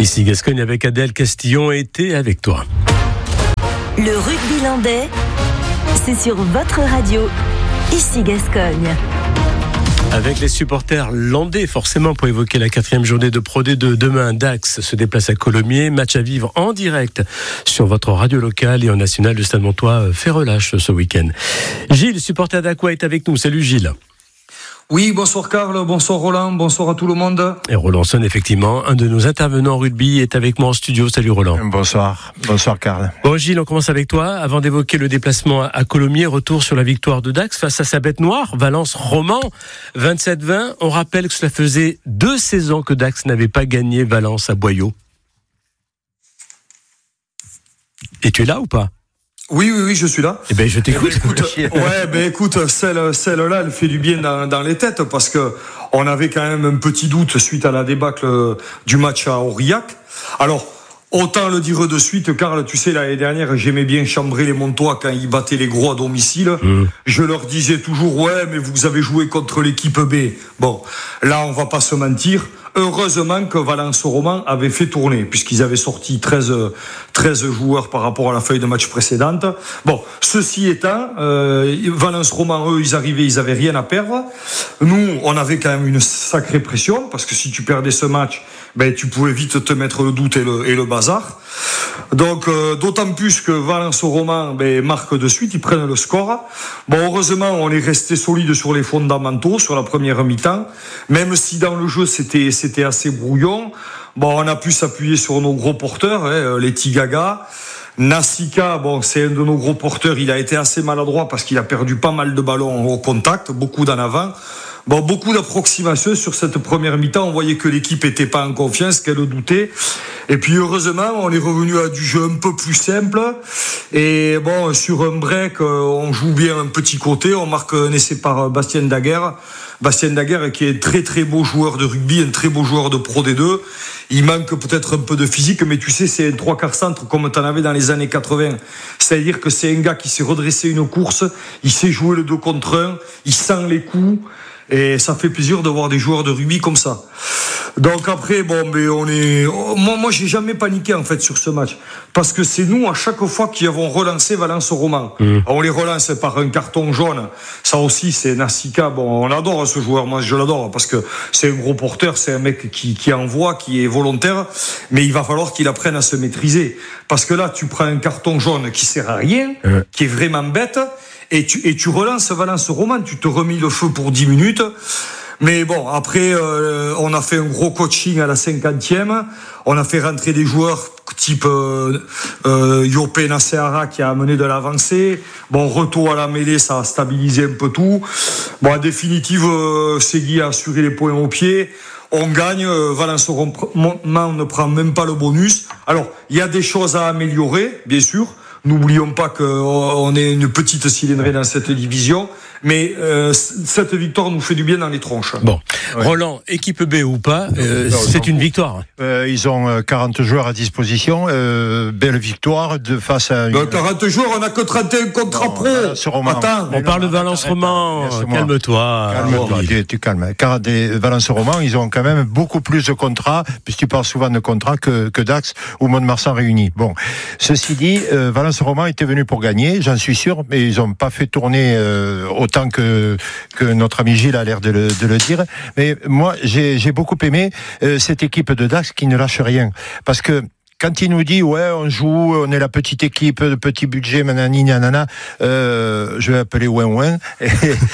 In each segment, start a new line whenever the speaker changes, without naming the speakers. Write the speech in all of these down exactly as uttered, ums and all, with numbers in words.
Ici Gascogne avec Adèle Castillon, été avec toi.
Le rugby landais, c'est sur votre radio, ici Gascogne.
Avec les supporters landais, forcément, pour évoquer la quatrième journée de Pro D deux. Demain, Dax se déplace à Colomiers. Match à vivre en direct sur votre radio locale et en national. Le Stade Montois fait relâche ce week-end. Gilles, supporter d'Aqua, est avec nous. Salut Gilles.
Oui, bonsoir Karl, bonsoir Roland, bonsoir à tout le monde.
Et Roland Son, effectivement, un de nos intervenants rugby, est avec moi en studio. Salut Roland.
Bonsoir, bonsoir Karl.
Bon Gilles, on commence avec toi. Avant d'évoquer le déplacement à Colomiers, retour sur la victoire de Dax face à sa bête noire, Valence Roman, vingt-sept vingt. On rappelle que cela faisait deux saisons que Dax n'avait pas gagné Valence à Boyau. Et tu es là ou pas ?
Oui, oui, oui, je suis là.
Eh ben, je t'écoute.
Eh ben, écoute, ouais, ben écoute, celle, celle-là, elle fait du bien dans, dans les têtes parce que on avait quand même un petit doute suite à la débâcle du match à Aurillac. Alors, autant le dire de suite, Karl, tu sais, l'année dernière, j'aimais bien chambrer les Montois quand ils battaient les gros à domicile. Mmh. Je leur disais toujours, ouais, mais vous avez joué contre l'équipe B. Bon, là, on va pas se mentir. Heureusement que Valence Roman avait fait tourner, puisqu'ils avaient sorti treize, treize joueurs par rapport à la feuille de match précédente. Bon, ceci étant, euh, Valence Roman, eux, ils arrivaient, ils avaient rien à perdre. Nous, on avait quand même une sacrée pression, parce que si tu perdais ce match, ben, tu pouvais vite te mettre le doute et le, et le bazar. Donc, euh, d'autant plus que Valence Roman, ben, marque de suite, ils prennent le score. Bon, heureusement, on est resté solide sur les fondamentaux, sur la première mi-temps, même si dans le jeu, c'était, c'était assez brouillon. Bon, on a pu s'appuyer sur nos gros porteurs, hein, les Tigaga. Nassika, bon, c'est un de nos gros porteurs, il a été assez maladroit parce qu'il a perdu pas mal de ballons au contact, beaucoup d'en avant. Bon, beaucoup d'approximations sur cette première mi-temps. On voyait que l'équipe était pas en confiance, qu'elle doutait. Et puis, heureusement, on est revenu à du jeu un peu plus simple. Et bon, sur un break, on joue bien un petit côté. On marque un essai par Bastien Daguerre. Bastien Daguerre qui est très très beau joueur de rugby, un très beau joueur de Pro D deux. Il manque peut-être un peu de physique, mais tu sais, c'est un trois quarts centre comme t'en avais dans les années quatre-vingts. C'est-à-dire que c'est un gars qui sait redresser une course, il sait jouer le deux contre un, il sent les coups. Et ça fait plaisir de voir des joueurs de rugby comme ça. Donc après, bon, mais on est, moi, moi, j'ai jamais paniqué en fait sur ce match, parce que c'est nous à chaque fois qui avons relancé Valence Roman. Mmh. On les relance par un carton jaune. Ça aussi, c'est Nassika. Bon, on adore ce joueur. Moi, je l'adore parce que c'est un gros porteur, c'est un mec qui, qui envoie, qui est volontaire. Mais il va falloir qu'il apprenne à se maîtriser, parce que là, tu prends un carton jaune qui sert à rien, mmh. qui est vraiment bête. Et tu, et tu relances Valence Roman, tu te remis le feu pour dix minutes. Mais bon, après, euh, on a fait un gros coaching à la cinquantième. On a fait rentrer des joueurs type euh, euh, Yopé Nasseara qui a amené de l'avancée. Bon, retour à la mêlée, ça a stabilisé un peu tout. Bon, en définitive, euh, Segui a assuré les points au pied. On gagne, euh, Valence Roman ne prend même pas le bonus. Alors, il y a des choses à améliorer, bien sûr. N'oublions pas qu'on est une petite cylindrée dans cette division, mais euh, cette victoire nous fait du bien dans les tronches.
Bon, ouais. Roland, équipe B ou pas, euh, non, c'est non. une victoire.
Euh, ils ont quarante joueurs à disposition, euh, belle victoire de face à... Une...
Ben, quarante joueurs, on n'a que trente et un contrats pro.
Attends, on parle de Valence Roman, calme-toi.
Calme-toi, tu, tu calmes. Car des Valence Roman, ils ont quand même beaucoup plus de contrats, puisque tu parles souvent de contrats, que, que Dax ou Mont-de-Marsan réunis. Bon, ceci dit, euh, Valence Roman était venu pour gagner, j'en suis sûr, mais ils n'ont pas fait tourner euh, autant que, que notre ami Gilles a l'air de le, de le dire. Mais moi, j'ai, j'ai beaucoup aimé euh, cette équipe de Dax qui ne lâche rien. Parce que quand il nous dit, ouais, on joue, on est la petite équipe, de petit budget, nanani, nanana, euh, je vais appeler Ouin Ouin, et,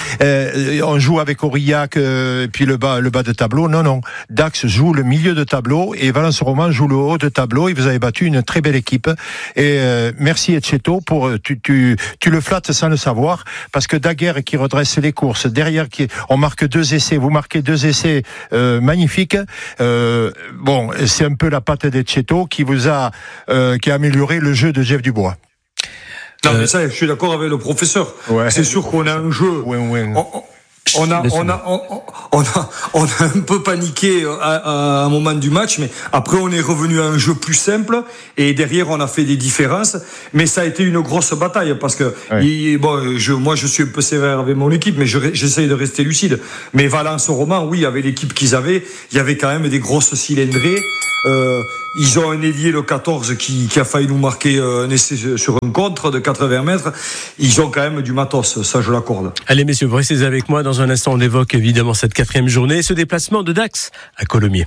et, on joue avec Aurillac, euh, et puis le bas, le bas de tableau. Non, non. Dax joue le milieu de tableau, et Valence Roman joue le haut de tableau, et vous avez battu une très belle équipe. Et, euh, merci Etcheto pour, tu, tu, tu le flattes sans le savoir, parce que Daguerre qui redresse les courses, derrière qui, on marque deux essais, vous marquez deux essais, euh, magnifiques, euh, bon, c'est un peu la patte d'Etcheto qui vous a, euh, qui a amélioré le jeu de Jeff Dubois.
Non, mais ça, je suis d'accord avec le professeur. Ouais. C'est sûr qu'on a un jeu. Ouais, ouais. On, on, a, on, a, on, on, a, on a un peu paniqué à, à un moment du match, mais après, on est revenu à un jeu plus simple et derrière, on a fait des différences. Mais ça a été une grosse bataille parce que, ouais. il, bon, je, moi, je suis un peu sévère avec mon équipe, mais je, j'essaye de rester lucide. Mais Valence Roman, oui, avec l'équipe qu'ils avaient, il y avait quand même des grosses cylindrées. Euh, Ils ont un ailier, le quatorze, qui, qui a failli nous marquer un essai sur un contre de quatre-vingts mètres. Ils ont quand même du matos, ça je l'accorde.
Allez messieurs, vous restez avec moi. Dans un instant, on évoque évidemment cette quatrième journée et ce déplacement de Dax à Colomiers.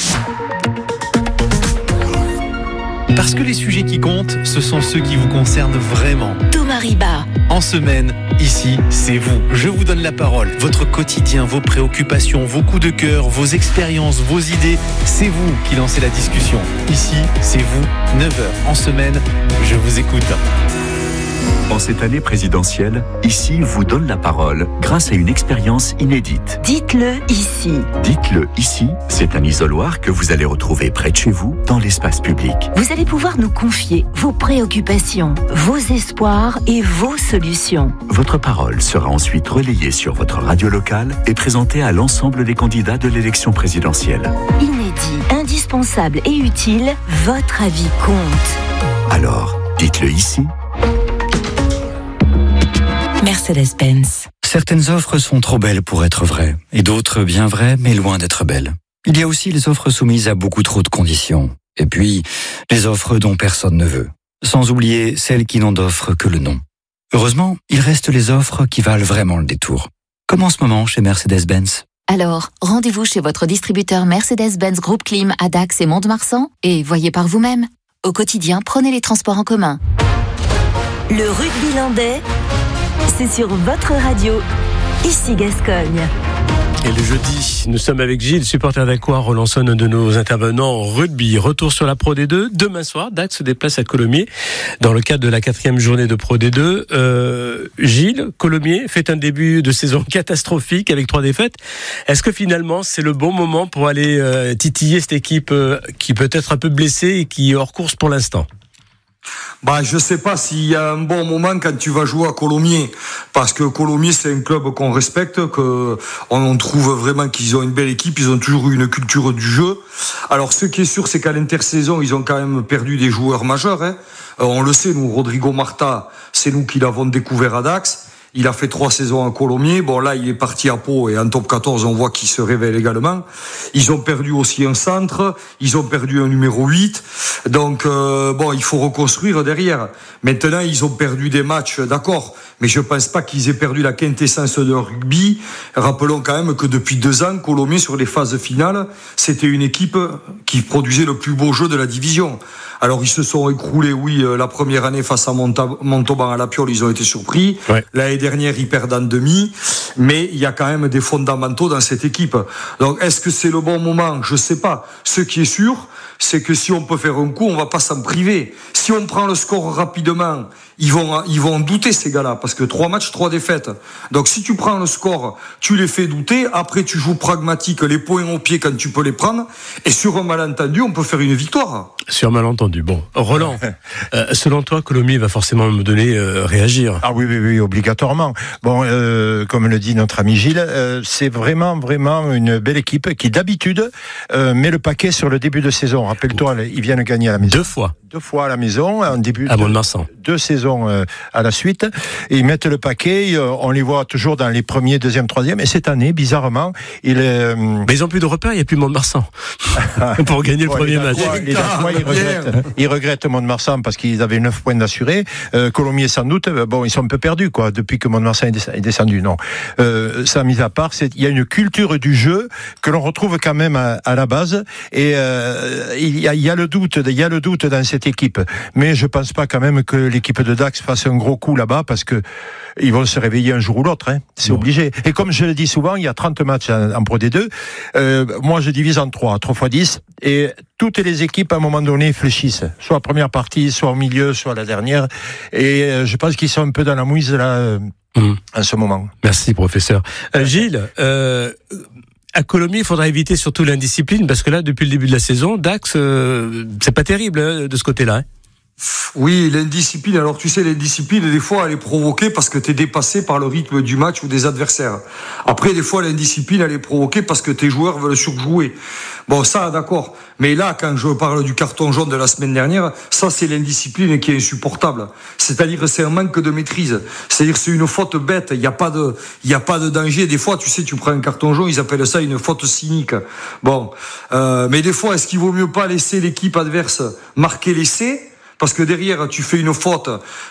Parce que les sujets qui comptent, ce sont ceux qui vous concernent vraiment.
Thomas Riba.
En semaine, ici, c'est vous. Je vous donne la parole. Votre quotidien, vos préoccupations, vos coups de cœur, vos expériences, vos idées, c'est vous qui lancez la discussion. Ici, c'est vous, neuf heures en semaine. Je vous écoute.
En cette année présidentielle, Ici vous donne la parole grâce à une expérience inédite.
Dites-le ici.
Dites-le ici, c'est un isoloir que vous allez retrouver près de chez vous, dans l'espace public.
Vous allez pouvoir nous confier vos préoccupations, vos espoirs et vos solutions.
Votre parole sera ensuite relayée sur votre radio locale et présentée à l'ensemble des candidats de l'élection présidentielle.
Inédit, indispensable et utile, votre avis compte.
Alors, dites-le ici.
Mercedes-Benz.
Certaines offres sont trop belles pour être vraies, et d'autres bien vraies, mais loin d'être belles. Il y a aussi les offres soumises à beaucoup trop de conditions, et puis les offres dont personne ne veut, sans oublier celles qui n'ont d'offre que le nom. Heureusement, il reste les offres qui valent vraiment le détour, comme en ce moment chez Mercedes-Benz.
Alors, rendez-vous chez votre distributeur Mercedes-Benz Groupe Clim à Dax et Mont-de-Marsan, et voyez par vous-même. Au quotidien, prenez les transports en commun.
Le rugby landais, c'est sur votre radio, ici Gascogne.
Et le jeudi, nous sommes avec Gilles, supporter d'Aqua, relançons un de nos intervenants en rugby. Retour sur la Pro D deux. Demain soir, Dax se déplace à Colomiers dans le cadre de la quatrième journée de Pro D deux. Euh, Gilles, Colomiers fait un début de saison catastrophique avec trois défaites. Est-ce que finalement, c'est le bon moment pour aller euh, titiller cette équipe euh, qui peut être un peu blessée et qui est hors course pour l'instant ?
Bah, je sais pas s'il y a un bon moment quand tu vas jouer à Colomiers, parce que Colomiers c'est un club qu'on respecte, que on trouve vraiment qu'ils ont une belle équipe, ils ont toujours eu une culture du jeu. Alors ce qui est sûr, c'est qu'à l'intersaison, ils ont quand même perdu des joueurs majeurs. Hein. Euh, on le sait, nous, Rodrigo Marta, c'est nous qui l'avons découvert à Dax. Il a fait trois saisons à Colomiers. Bon, là, il est parti à Pau et en top quatorze, on voit qu'il se révèle également. Ils ont perdu aussi un centre. Ils ont perdu un numéro huit. Donc, euh, bon, il faut reconstruire derrière. Maintenant, ils ont perdu des matchs, d'accord. Mais je pense pas qu'ils aient perdu la quintessence de rugby. Rappelons quand même que depuis deux ans, Colomiers, sur les phases finales, c'était une équipe qui produisait le plus beau jeu de la division. Alors, ils se sont écroulés, oui, la première année face à Montauban à la Piole, ils ont été surpris. Ouais. L'année dernière, ils perdent en demi. Mais il y a quand même des fondamentaux dans cette équipe. Donc, est-ce que c'est le bon moment ? Je sais pas. Ce qui est sûr, c'est que si on peut faire un coup, on va pas s'en priver. Si on prend le score rapidement, ils vont, ils vont douter, ces gars-là, parce que trois matchs, trois défaites. Donc, si tu prends le score, tu les fais douter. Après, tu joues pragmatique, les points au pied quand tu peux les prendre. Et sur un malentendu, on peut faire une victoire.
Sur un malentendu. Bon, Roland, euh, selon toi, Colomiers va forcément me donner euh, réagir.
Ah oui, oui, oui, obligatoirement. Bon, euh, comme le dit notre ami Gilles, euh, c'est vraiment, vraiment une belle équipe qui, d'habitude, euh, met le paquet sur le début de saison. Rappelle-toi, ils viennent gagner à la maison.
Deux fois.
Deux fois à la maison, en début
à Mont-de-Marsan.
Deux saisons euh, à la suite. Et ils mettent le paquet, euh, on les voit toujours dans les premiers, deuxième, troisième. Et cette année, bizarrement, il est... Euh...
Mais ils n'ont plus de repères, il n'y a plus Mont-de-Marsan pour gagner le ouais, premier match.
Quoi, les Dacois, ils regrettent, ils regrettent Mont-de-Marsan parce qu'ils avaient neuf points d'assurés. Euh, Colomiers, sans doute, bon, ils sont un peu perdus, quoi, depuis que Mont-de-Marsan est descendu. Non. Euh, ça, mis à part, il y a une culture du jeu que l'on retrouve quand même à, à la base. Et euh, il, y a, il y a le doute, il y a le doute dans cette équipe. Mais je pense pas quand même que l'équipe de Dax fasse un gros coup là-bas parce que ils vont se réveiller un jour ou l'autre, hein. C'est bon. Obligé. Et comme je le dis souvent, il y a trente matchs en, en Pro D deux. Euh, moi, je divise en trois, trois fois dix. Et toutes les équipes, à un moment donné, fléchissent. Soit la première partie, soit au milieu, soit la dernière. Et euh, je pense qu'ils sont un peu dans la mouise, là, euh, mmh. en ce moment.
Merci, professeur. Euh, Gilles, euh, à Colomiers, il faudra éviter surtout l'indiscipline, parce que là, depuis le début de la saison, Dax, euh, c'est pas terrible hein, de ce côté-là. Hein.
Oui, l'indiscipline. Alors tu sais, l'indiscipline, des fois, elle est provoquée parce que tu es dépassé par le rythme du match ou des adversaires. Après, des fois, l'indiscipline, elle est provoquée parce que tes joueurs veulent surjouer. Bon, ça, d'accord. Mais là, quand je parle du carton jaune de la semaine dernière, ça, c'est l'indiscipline qui est insupportable. C'est-à-dire, c'est un manque de maîtrise. C'est-à-dire, c'est une faute bête. Il n'y a pas de, il y a pas de danger. Des fois, tu sais, tu prends un carton jaune, ils appellent ça une faute cynique. Bon, euh, mais des fois, est-ce qu'il vaut mieux pas laisser l'équipe adverse marquer l'essai? Parce que derrière, tu fais une faute,